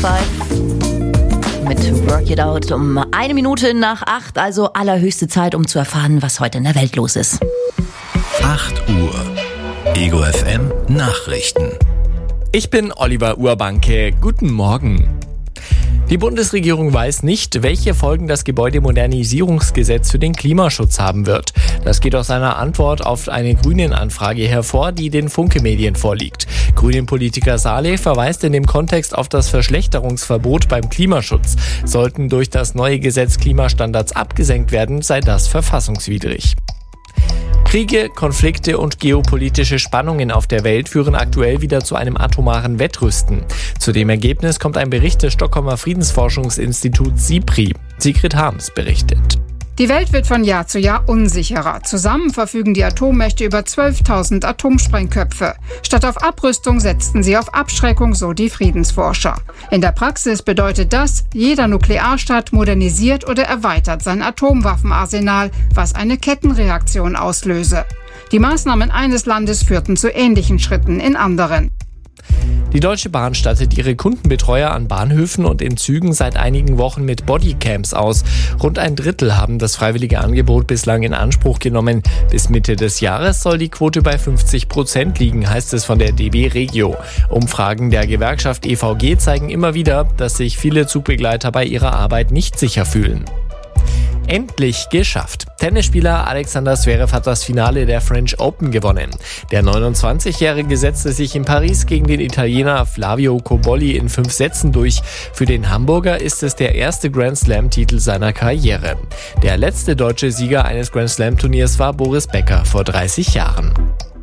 5 mit Work It Out um 1 Minute nach 8, also allerhöchste Zeit, um zu erfahren, was heute in der Welt los ist. 8 Uhr. Ego FM Nachrichten. Ich bin Oliver Urbanke. Guten Morgen. Die Bundesregierung weiß nicht, welche Folgen das Gebäudemodernisierungsgesetz für den Klimaschutz haben wird. Das geht aus einer Antwort auf eine Grünen-Anfrage hervor, die den Funke-Medien vorliegt. Grünen-Politiker Saleh verweist in dem Kontext auf das Verschlechterungsverbot beim Klimaschutz. Sollten durch das neue Gesetz Klimastandards abgesenkt werden, sei das verfassungswidrig. Kriege, Konflikte und geopolitische Spannungen auf der Welt führen aktuell wieder zu einem atomaren Wettrüsten. Zu dem Ergebnis kommt ein Bericht des Stockholmer Friedensforschungsinstituts SIPRI. Sigrid Harms berichtet. Die Welt wird von Jahr zu Jahr unsicherer. Zusammen verfügen die Atommächte über 12.000 Atomsprengköpfe. Statt auf Abrüstung setzten sie auf Abschreckung, so die Friedensforscher. In der Praxis bedeutet das, jeder Nuklearstaat modernisiert oder erweitert sein Atomwaffenarsenal, was eine Kettenreaktion auslöse. Die Maßnahmen eines Landes führten zu ähnlichen Schritten in anderen. Die Deutsche Bahn stattet ihre Kundenbetreuer an Bahnhöfen und in Zügen seit einigen Wochen mit Bodycams aus. Rund 1/3 haben das freiwillige Angebot bislang in Anspruch genommen. Bis Mitte des Jahres soll die Quote bei 50% liegen, heißt es von der DB Regio. Umfragen der Gewerkschaft EVG zeigen immer wieder, dass sich viele Zugbegleiter bei ihrer Arbeit nicht sicher fühlen. Endlich geschafft. Tennisspieler Alexander Zverev hat das Finale der French Open gewonnen. Der 29-Jährige setzte sich in Paris gegen den Italiener Flavio Cobolli in 5 Sätzen durch. Für den Hamburger ist es der erste Grand-Slam-Titel seiner Karriere. Der letzte deutsche Sieger eines Grand-Slam-Turniers war Boris Becker vor 30 Jahren.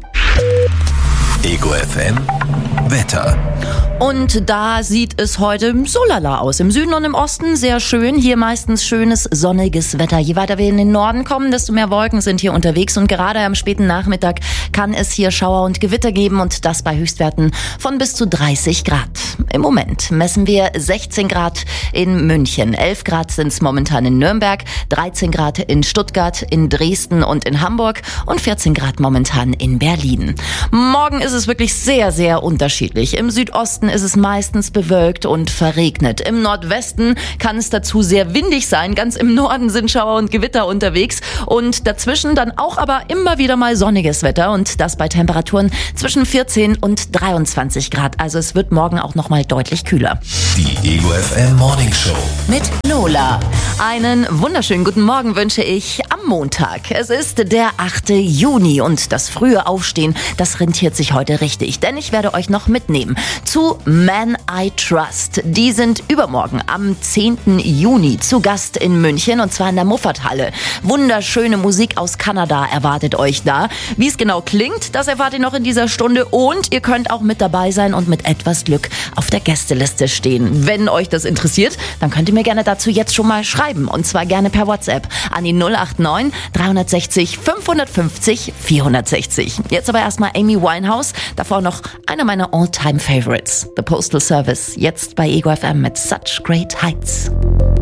Ego FM Wetter. Und da sieht es heute so lala aus. Im Süden und im Osten sehr schön. Hier meistens schönes, sonniges Wetter. Je weiter wir in den Norden kommen, desto mehr Wolken sind hier unterwegs. Und gerade am späten Nachmittag kann es hier Schauer und Gewitter geben. Und das bei Höchstwerten von bis zu 30 Grad. Im Moment messen wir 16 Grad in München. 11 Grad sind es momentan in Nürnberg. 13 Grad in Stuttgart, in Dresden und in Hamburg. Und 14 Grad momentan in Berlin. Morgen ist es wirklich sehr, sehr unterschiedlich. Im Südosten ist es meistens bewölkt und verregnet. Im Nordwesten kann es dazu sehr windig sein. Ganz im Norden sind Schauer und Gewitter unterwegs. Und dazwischen dann auch aber immer wieder mal sonniges Wetter. Und das bei Temperaturen zwischen 14 und 23 Grad. Also es wird morgen auch noch mal deutlich kühler. Die Ego FM Morning Show Mit Lola. Einen wunderschönen guten Morgen wünsche ich am Montag. Es ist der 8. Juni und das frühe Aufstehen, das rentiert sich heute richtig. Denn ich werde euch noch mitnehmen zu Man I Trust. Die sind übermorgen am 10. Juni zu Gast in München und zwar in der Muffathalle. Wunderschöne Musik aus Kanada erwartet euch da. Wie es genau klingt, das erfahrt ihr noch in dieser Stunde und ihr könnt auch mit dabei sein und mit etwas Glück auf der Gästeliste stehen. Wenn euch das interessiert, dann könnt ihr mir gerne dazu jetzt schon mal schreiben und zwar gerne per WhatsApp an die 089 360 550 460. Jetzt aber erstmal Amy Winehouse, davor noch einer meiner All-Time-Favorites, The Postal Service, jetzt bei Ego FM mit Such Great Heights.